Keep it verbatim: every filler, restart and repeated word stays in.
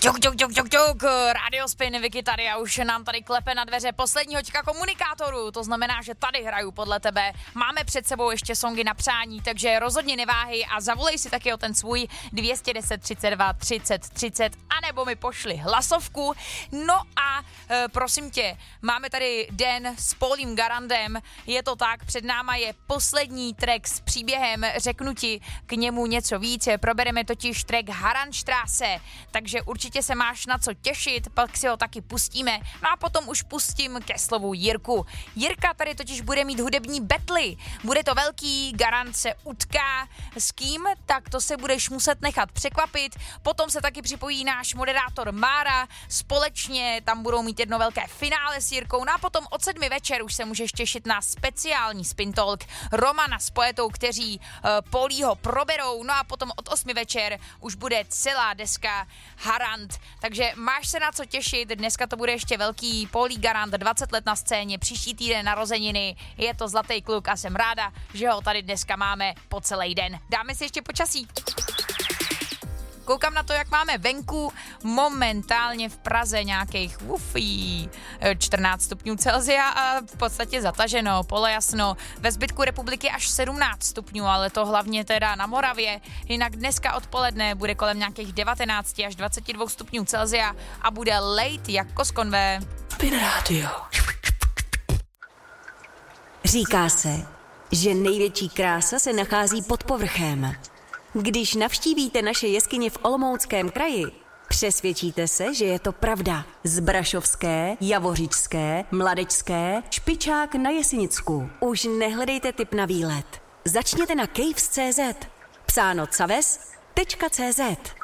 Čuk, čuk, čuk, čuk, čuk, Radio Spin, Vicky tady a už nám tady klepe na dveře poslední hoďka komunikátoru, to znamená, že tady hraju podle tebe, máme před sebou ještě songy na přání, takže rozhodně neváhej a zavolej si taky o ten svůj dvě stě deset třicet dva třicet třicet, anebo mi pošli hlasovku. No a e, prosím tě, máme tady den s Paulím Garandem, je to tak, před náma je poslední track s příběhem, řeknu ti k němu něco víc, probereme totiž track Haranstraße, takže určitě se máš na co těšit, pak si ho taky pustíme, no a potom už pustím ke slovu Jirku. Jirka tady totiž bude mít hudební betly, bude to velký, Garant se utká s kým, tak to se budeš muset nechat překvapit, potom se taky připojí náš moderátor Mára, společně tam budou mít jedno velké finále s Jirkou, no a potom od sedmi večer už se můžeš těšit na speciální Spin Talk Romana s Poetou, kteří uh, Polího proberou, no a potom od osmi večer už bude celá deska Harant. Takže máš se na co těšit, dneska to bude ještě velký, Paulí Garant, dvacet let na scéně, příští týden narozeniny, je to zlatý kluk a jsem ráda, že ho tady dneska máme po celý den. Dáme si ještě počasí. Koukám na to, jak máme venku, momentálně v Praze nějakých ufí, čtrnáct stupňů Celsia a v podstatě zataženo, polojasno. Ve zbytku republiky až sedmnáct stupňů, ale to hlavně teda na Moravě. Jinak dneska odpoledne bude kolem nějakých devatenáct až dvacet dva stupňů Celsia a bude lejt jako z konve. Spin Radio. Říká se, že největší krása se nachází pod povrchem. Když navštívíte naše jeskyně v Olomouckém kraji, přesvědčíte se, že je to pravda. Zbrašovské, Javořičské, Mladečské, Špičák na Jesenicku. Už nehledejte tip na výlet. Začněte na caves tečka cé zet. Psáno caves tečka cé zet.